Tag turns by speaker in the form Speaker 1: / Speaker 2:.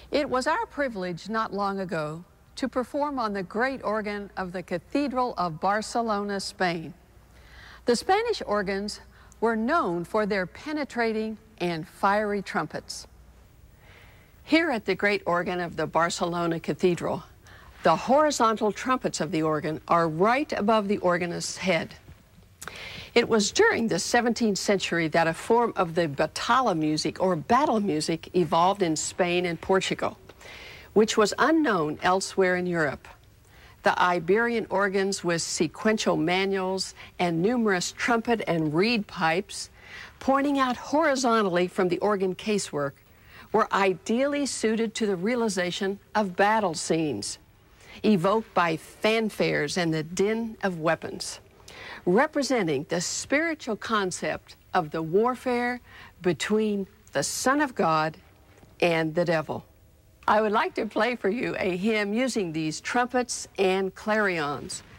Speaker 1: It was our privilege not long ago to perform on the great organ of the Cathedral of Barcelona, Spain. The Spanish organs were known for their penetrating and fiery trumpets. Here at the great organ of the Barcelona Cathedral, the horizontal trumpets of the organ are right above the organist's head. It was during the 17th century that a form of the batalla music, or battle music, evolved in Spain and Portugal, which was unknown elsewhere in Europe. The Iberian organs with sequential manuals and numerous trumpet and reed pipes pointing out horizontally from the organ casework were ideally suited to the realization of battle scenes, evoked by fanfares and the din of weapons, representing the spiritual concept of the warfare between the Son of God and the devil. I would like to play for you a hymn using these trumpets and clarions,